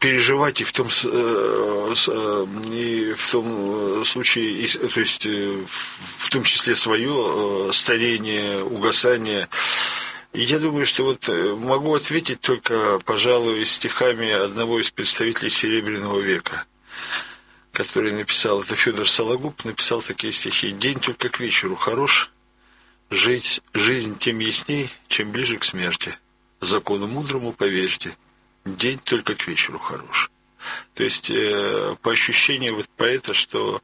переживать и в том случае, то есть в том числе свое старение, угасание. И я думаю, что вот могу ответить только, пожалуй, стихами одного из представителей Серебряного века, который написал, это Федор Сологуб, написал такие стихи: «День только к вечеру хорош, жизнь тем ясней, чем ближе к смерти. Закону мудрому поверьте, день только к вечеру хорош». То есть, по ощущению вот поэта, что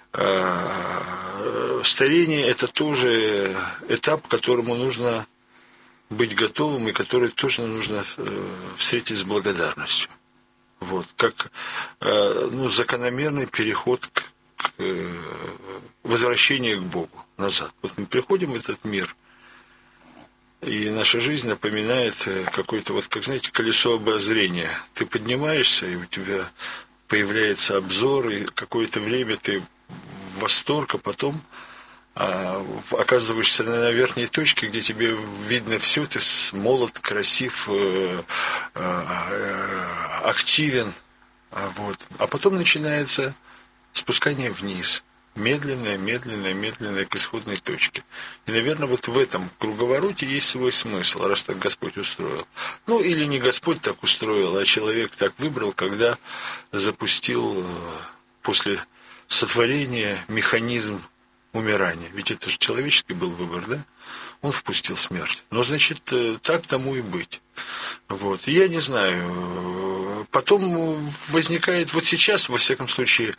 старение – это тоже этап, к которому нужно быть готовым и который тоже нужно встретить с благодарностью. Вот, как закономерный переход к возвращению к Богу назад. Вот мы приходим в этот мир, и наша жизнь напоминает какое-то, вот, как, знаете, колесо обозрения. Ты поднимаешься, и у тебя появляется обзор, и какое-то время ты в восторг, а потом оказываешься на верхней точке, где тебе видно все, ты молод, красив, активен. Вот. А потом начинается спускание вниз. Медленное к исходной точке. И, наверное, вот в этом круговороте есть свой смысл, раз так Господь устроил. Ну, или не Господь так устроил, а человек так выбрал, когда запустил после сотворения механизм умирания. Ведь это же человеческий был выбор, да? Он впустил смерть. Но, значит, так тому и быть. Вот. Я не знаю. Потом возникает, вот сейчас, во всяком случае,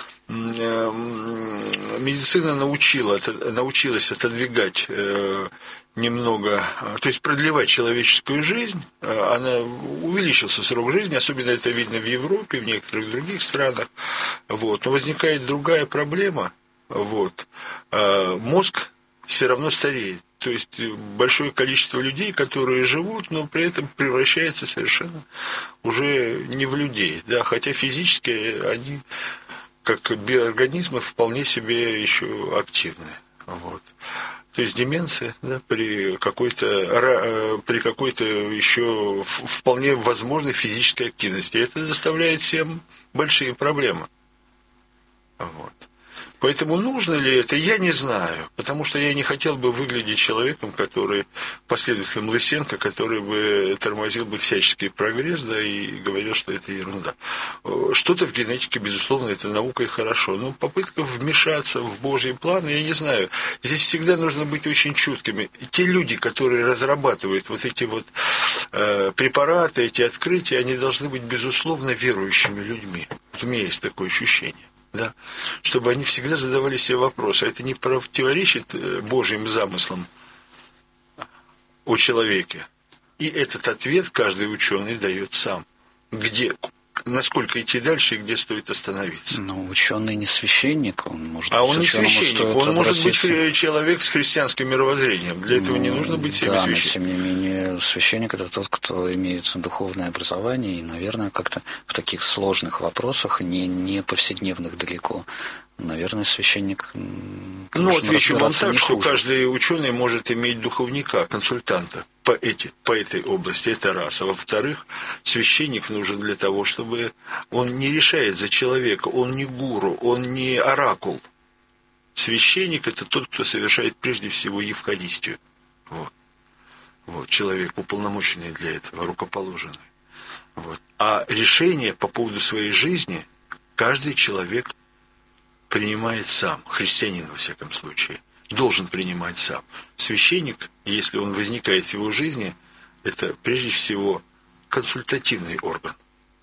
медицина научилась отодвигать немного, то есть продлевать человеческую жизнь. Она увеличился срок жизни, особенно это видно в Европе, в некоторых других странах. Вот. Но возникает другая проблема. Вот. Мозг все равно стареет. То есть большое количество людей, которые живут, но при этом превращаются совершенно уже не в людей. Да? Хотя физически они, как биоорганизмы, вполне себе еще активны. Вот. То есть деменция, да, при какой-то еще вполне возможной физической активности. И это доставляет всем большие проблемы. Вот. Поэтому нужно ли это, я не знаю, потому что я не хотел бы выглядеть человеком, который, последователем Лысенко, который бы тормозил бы всяческий прогресс, да, и говорил, что это ерунда. Что-то в генетике, безусловно, это наука и хорошо, но попытка вмешаться в Божьи планы, я не знаю, здесь всегда нужно быть очень чуткими. И те люди, которые разрабатывают вот эти вот препараты, эти открытия, они должны быть, безусловно, верующими людьми. Вот у меня есть такое ощущение. Да, чтобы они всегда задавали себе вопрос, а это не противоречит Божьим замыслам о человеке? И этот ответ каждый ученый дает сам. Насколько идти дальше и где стоит остановиться. Но ученый не священник, он может быть. А он не священник, он может быть человек с христианским мировоззрением. Для этого не нужно быть себе священником. Но тем не менее, священник – это тот, кто имеет духовное образование, и, наверное, как-то в таких сложных вопросах, не повседневных далеко, наверное, священник. Ну, отвечу вам так, что каждый ученый может иметь духовника, консультанта по этой области, это раз. А во-вторых, священник нужен для того, чтобы он не решает за человека, он не гуру, он не оракул. Священник – это тот, кто совершает прежде всего Евхаристию. Вот человек, уполномоченный для этого, рукоположенный. Вот. А решение по поводу своей жизни каждый человек принимает сам, христианин во всяком случае, должен принимать сам. Священник, если он возникает в его жизни, это прежде всего консультативный орган.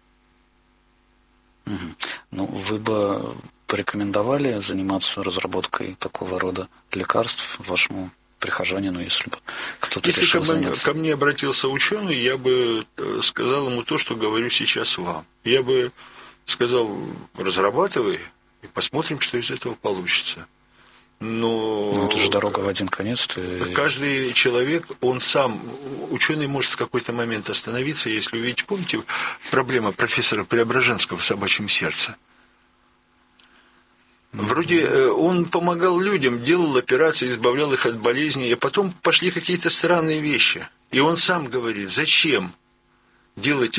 Ну, вы бы порекомендовали заниматься разработкой такого рода лекарств вашему прихожанину, если бы кто-то решил заняться? Если ко мне обратился ученый, я бы сказал ему то, что говорю сейчас вам. Я бы сказал, разрабатывай, и посмотрим, что из этого получится. Но это же дорога в один конец. Каждый человек, он сам, ученый может в какой-то момент остановиться, если увидеть, помните, проблема профессора Преображенского в «Собачьем сердце»? Вроде он помогал людям, делал операции, избавлял их от болезней, а потом пошли какие-то странные вещи. И он сам говорит, зачем делать